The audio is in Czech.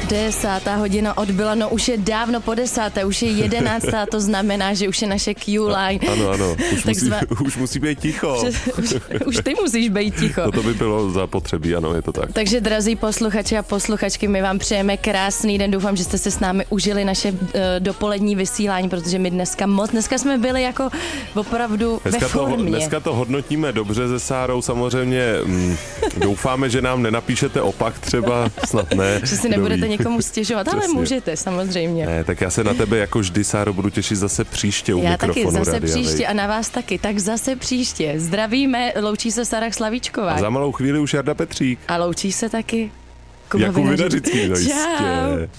10. hodina odbyla, no už je dávno po 10. už je 11. to znamená, že už je naše Q-line. Ano, už musí být ticho. Už ty musíš být ticho. To by bylo zapotřebí, ano, je to tak. Takže drazí posluchači a posluchačky, my vám přejeme krásný den, doufám, že jste se s námi užili naše dopolední vysílání, protože my dneska jsme byli jako opravdu ve formě. Dneska to hodnotíme dobře se Sárou, samozřejmě doufáme, že nám nenapíšete opak třeba, snad ne. Že si nebudete někomu stěžovat, Přesně. ale můžete, samozřejmě. Ne, tak já se na tebe jako vždy, Sáro, budu těšit zase příště u mikrofonu. Já taky, zase Radia příště Wave. a na vás taky, tak zase příště. Zdravíme, loučí se Sára Slavíčková. A za malou chvíli už Jarda Petřík. A loučí se taky Kuba Jakub Vinařický. Vinařický, no jistě. Čau.